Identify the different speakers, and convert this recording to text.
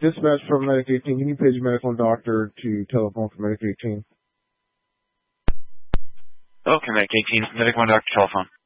Speaker 1: Dispatch from Medic 18. Can you page medical and doctor to telephone for Medic 18?
Speaker 2: Okay, Medic 18. Medic 1 doctor telephone.